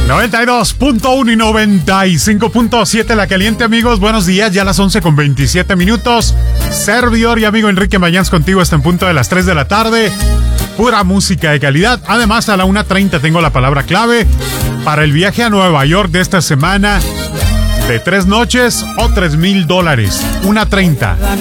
92.1 y 95.7 La Caliente, amigos. Buenos días, ya a las 11:27. Servidor y amigo Enrique Mayans contigo hasta en punto de las 3 de la tarde. Pura música de calidad. Además, a la 1:30 tengo la palabra clave para el viaje a Nueva York de esta semana de 3 noches o $3,000. 1:30.